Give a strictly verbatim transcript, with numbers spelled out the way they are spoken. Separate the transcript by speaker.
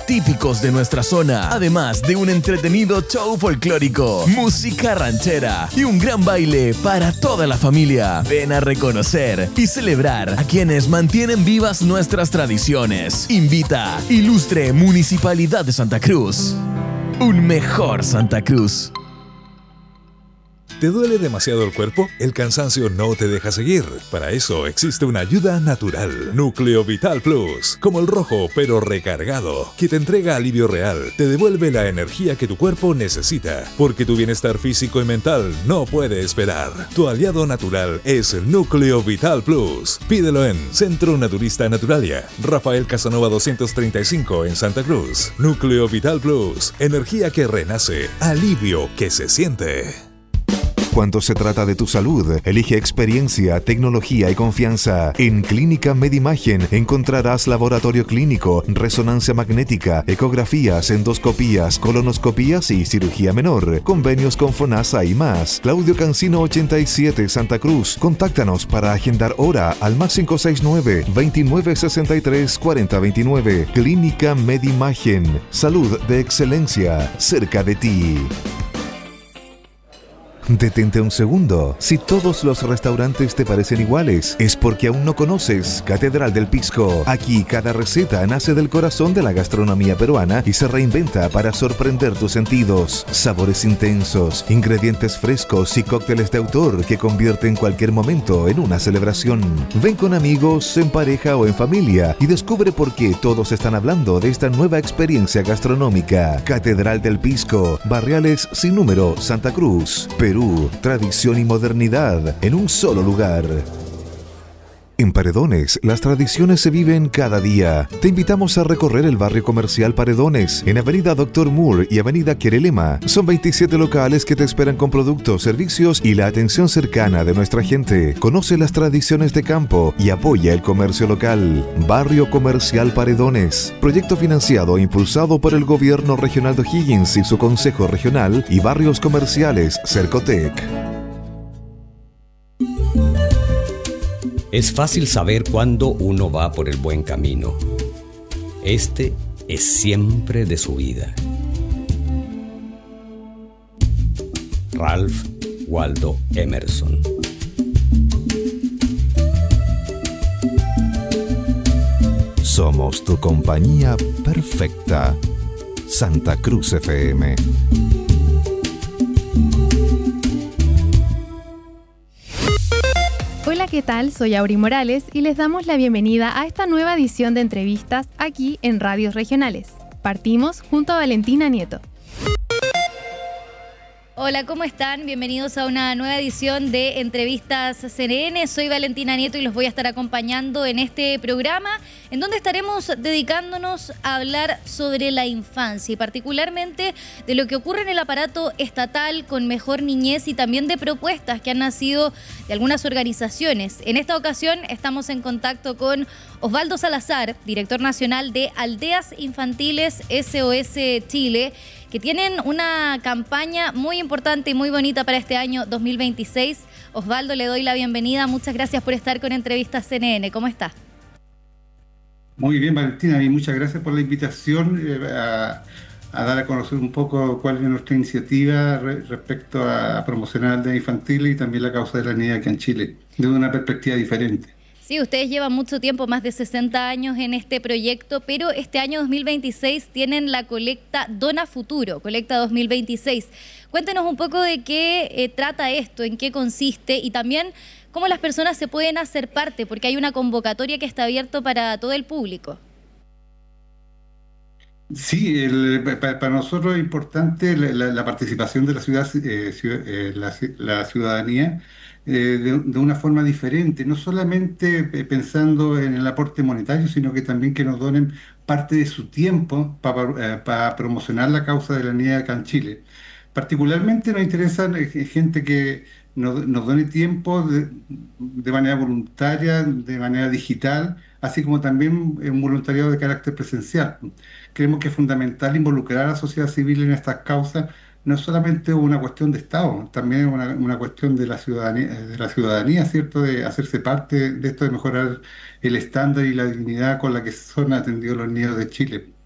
Speaker 1: típicos de nuestra zona, además de un entretenido show folclórico, música ranchera y un gran baile para toda la familia. Ven a reconocer y celebrar a quienes mantienen vivas nuestras tradiciones. Invita Ilustre Municipalidad de Santa Cruz. Un mejor Santa Cruz.
Speaker 2: ¿Te duele demasiado el cuerpo? ¿El cansancio no te deja seguir? Para eso existe una ayuda natural. Núcleo Vital Plus, como el rojo pero recargado, que te entrega alivio real, te devuelve la energía que tu cuerpo necesita, porque tu bienestar físico y mental no puede esperar. Tu aliado natural es el Núcleo Vital Plus. Pídelo en Centro Naturista Naturalia, Rafael Casanova doscientos treinta y cinco en Santa Cruz. Núcleo Vital Plus, energía que renace, alivio que se siente.
Speaker 3: Cuando se trata de tu salud, elige experiencia, tecnología y confianza. En Clínica Medimagen encontrarás laboratorio clínico, resonancia magnética, ecografías, endoscopías, colonoscopías y cirugía menor. Convenios con FONASA y más. Claudio Cancino ochenta y siete, Santa Cruz. Contáctanos para agendar hora al más cinco seis nueve, veintinueve sesenta y tres, cuarenta veintinueve. Clínica Medimagen. Salud de excelencia cerca de ti. Detente un segundo. Si todos los restaurantes te parecen iguales, es porque aún no conoces Catedral del Pisco. Aquí cada receta nace del corazón de la gastronomía peruana y se reinventa para sorprender tus sentidos. Sabores intensos, ingredientes frescos y cócteles de autor que convierten cualquier momento en una celebración. Ven con amigos, en pareja o en familia y descubre por qué todos están hablando de esta nueva experiencia gastronómica. Catedral del Pisco, Barriales sin número, Santa Cruz, Perú. Tradición y modernidad en un solo lugar. En Paredones, las tradiciones se viven cada día. Te invitamos a recorrer el barrio comercial Paredones, en Avenida Doctor Moore y Avenida Querelema. Son veintisiete locales que te esperan con productos, servicios y la atención cercana de nuestra gente. Conoce las tradiciones de campo y apoya el comercio local. Barrio Comercial Paredones. Proyecto financiado e impulsado por el Gobierno Regional de O'Higgins y su Consejo Regional y Barrios Comerciales Cercotec.
Speaker 4: Es fácil saber cuándo uno va por el buen camino. Este es siempre de su vida. Ralph Waldo Emerson.
Speaker 3: Somos tu compañía perfecta. Santa Cruz F M.
Speaker 5: Hola, ¿qué tal? Soy Auri Morales y les damos la bienvenida a esta nueva edición de entrevistas aquí en Radios Regionales. Partimos junto a Valentina Nieto.
Speaker 6: Hola, ¿cómo están? Bienvenidos a una nueva edición de Entrevistas C N N. Soy Valentina Nieto y los voy a estar acompañando en este programa, en donde estaremos dedicándonos a hablar sobre la infancia y particularmente de lo que ocurre en el aparato estatal con Mejor Niñez y también de propuestas que han nacido de algunas organizaciones. En esta ocasión estamos en contacto con Osvaldo Salazar, director nacional de Aldeas Infantiles S O S Chile, que tienen una campaña muy importante y muy bonita para este año dos mil veintiséis. Osvaldo, le doy la bienvenida. Muchas gracias por estar con Entrevistas C N N. ¿Cómo está?
Speaker 7: Muy bien, Valentina, y muchas gracias por la invitación eh, a, a dar a conocer un poco cuál es nuestra iniciativa re, respecto a, a promocionar aldeas infantiles y también la causa de la niñez aquí en Chile, desde una perspectiva diferente.
Speaker 6: Sí, ustedes llevan mucho tiempo, más de sesenta años en este proyecto, pero este año dos mil veintiséis tienen la colecta Dona Futuro, colecta dos mil veintiséis. Cuéntenos un poco de qué eh, trata esto, en qué consiste y también cómo las personas se pueden hacer parte, porque hay una convocatoria que está abierta para todo el público.
Speaker 7: Sí, el, para, para nosotros es importante la, la, la participación de la ciudad, eh, ciudad eh, la, la ciudadanía eh, de, de una forma diferente, no solamente pensando en el aporte monetario, sino que también que nos donen parte de su tiempo para, eh, para promocionar la causa de la niñez acá en Chile. Particularmente nos interesa gente que nos, nos done tiempo de, de manera voluntaria, de manera digital, así como también un voluntariado de carácter presencial. Creemos que es fundamental involucrar a la sociedad civil en estas causas. No es solamente una cuestión de Estado, también es una, una cuestión de la ciudadanía, de la ciudadanía, ¿cierto? De hacerse parte de esto, de mejorar el estándar y la dignidad con la que son atendidos los niños de Chile.